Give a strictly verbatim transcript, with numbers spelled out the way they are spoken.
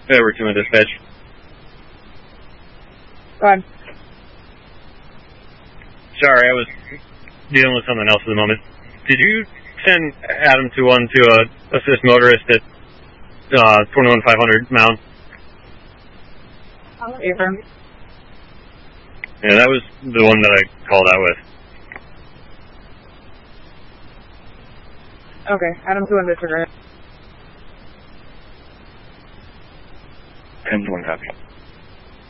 Over to my dispatch. Go ahead. Sorry, I was dealing with something else at the moment. Did you send Adam to one to uh, assist motorist at uh, twenty-one five hundred Mound? Affirm. Yeah, that was the one that I called out with. Okay, Adam two in disregard. ten to one copy.